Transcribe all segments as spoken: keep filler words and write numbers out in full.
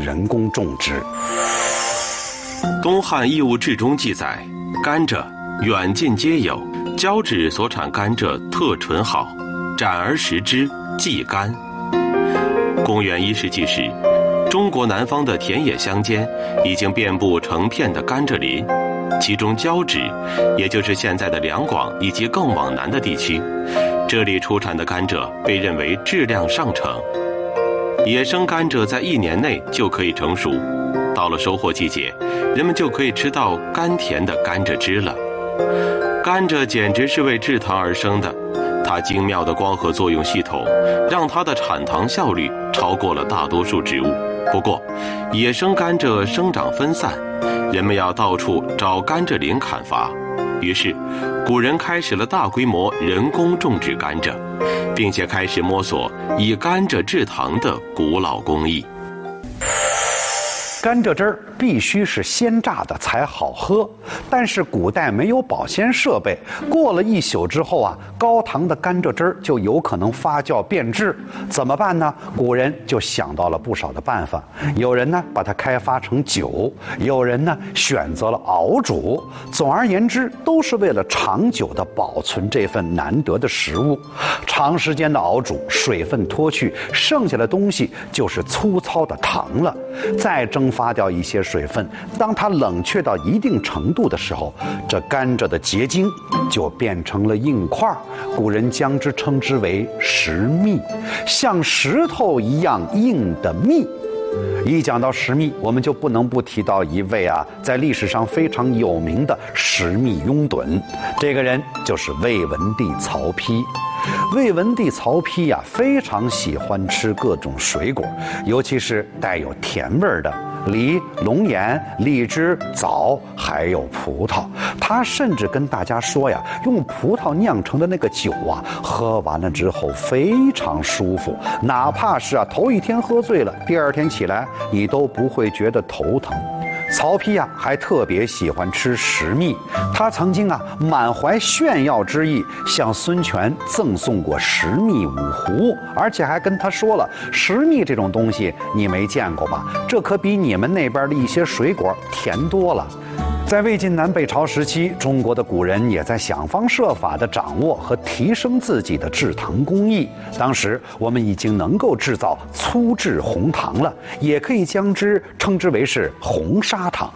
人工种植。 东汉义物志中记载，甘蔗远近皆有，交趾所产甘蔗特纯好，斩而食之，即甘。公元一世纪时，中国南方的田野乡间已经遍布成片的甘蔗林，其中交趾，也就是现在的两广以及更往南的地区，这里出产的甘蔗被认为质量上乘。野生甘蔗在一年内就可以成熟，到了收获季节，人们就可以吃到甘甜的甘蔗汁了。甘蔗简直是为制糖而生的，它精妙的光合作用系统让它的产糖效率超过了大多数植物。不过，野生甘蔗生长分散，人们要到处找甘蔗林砍伐，于是古人开始了大规模人工种植甘蔗，并且开始摸索以甘蔗制糖的古老工艺。 甘蔗汁儿必须是鲜榨的才好喝，但是古代没有保鲜设备，过了一宿之后啊，高糖的甘蔗汁儿就有可能发酵变质，怎么办呢？古人就想到了不少的办法。有人呢把它开发成酒，有人呢选择了熬煮。总而言之，都是为了长久的保存这份难得的食物。长时间的熬煮，水分脱去，剩下的东西就是粗糙的糖了。再蒸发掉一些水分，当它冷却到一定程度的时候，这甘蔗的结晶就变成了硬块，古人将之称之为石蜜，像石头一样硬的蜜。一讲到石蜜，我们就不能不提到一位啊，在历史上非常有名的石蜜拥趸，这个人就是魏文帝曹丕。魏文帝曹丕呀、啊，非常喜欢吃各种水果，尤其是带有甜味的梨、龙眼、荔枝、枣，还有葡萄。他甚至跟大家说呀，用葡萄酿成的那个酒啊，喝完了之后非常舒服，哪怕是啊头一天喝醉了，第二天起来你都不会觉得头疼。曹丕呀、啊，还特别喜欢吃石蜜，他曾经啊满怀炫耀之意，向孙权赠送过石蜜五壶，而且还跟他说了，石蜜这种东西你没见过吧？这可比你们那边的一些水果甜多了。在魏晋南北朝时期，中国的古人也在想方设法地掌握和提升自己的制糖工艺。当时我们已经能够制造粗制红糖了，也可以将之称之为是红砂糖。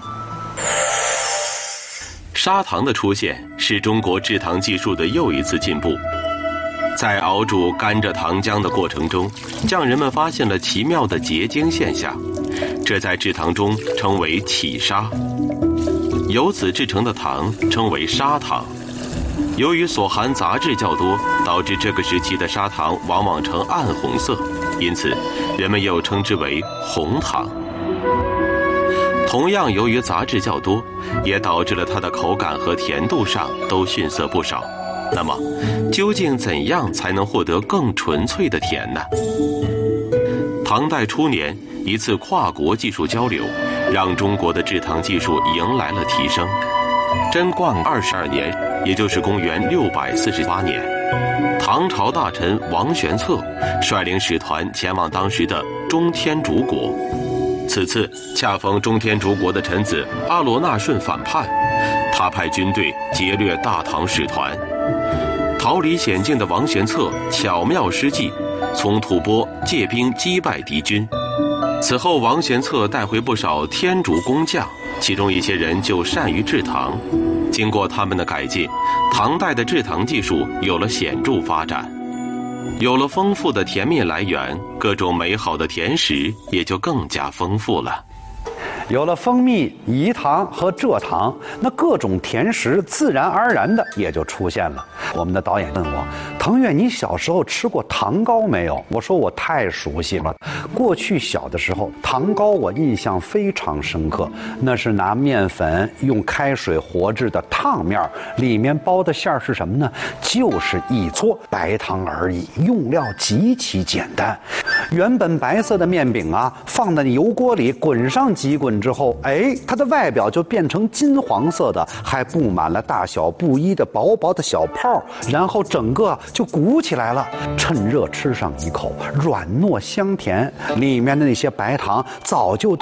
砂糖的出现是中国制糖技术的又一次进步。在熬煮甘蔗糖浆的过程中，匠人们发现了奇妙的结晶现象，这在制糖中称为起砂。由此制成的糖称为砂糖。由于所含杂质较多，导致这个时期的砂糖往往呈暗红色，因此人们又称之为红糖。同样，由于杂质较多，也导致了它的口感和甜度上都逊色不少。那么，究竟怎样才能获得更纯粹的甜呢？唐代初年，一次跨国技术交流，让中国的制糖技术迎来了提升。贞观二十二年，也就是公元六百四十八年，唐朝大臣王玄策率领使团前往当时的中天竺国。此次恰逢中天竺国的臣子阿罗那顺反叛，他派军队劫掠大唐使团。逃离险境的王玄策巧妙施计，从吐蕃借兵击败敌军。此后，王玄策带回不少天竺工匠，其中一些人就善于制糖。经过他们的改进，唐代的制糖技术有了显著发展。有了丰富的甜蜜来源，各种美好的甜食也就更加丰富了。 有了蜂蜜、饴糖和蔗糖，那各种甜食自然而然的也就出现了。我们的导演问我，腾越，你小时候吃过糖糕没有？我说我太熟悉了。过去小的时候，糖糕我印象非常深刻，那是拿面粉用开水和制的烫面，里面包的馅儿是什么呢？就是一撮白糖而已，用料极其简单。原本白色的面饼啊，放在油锅里滚上几滚之后，哎，它的外表就变成金黄色的，还布满了大小不一的薄薄的小泡，然后整个就鼓起来了。趁热吃上一口，软糯香甜，里面的那些白糖早就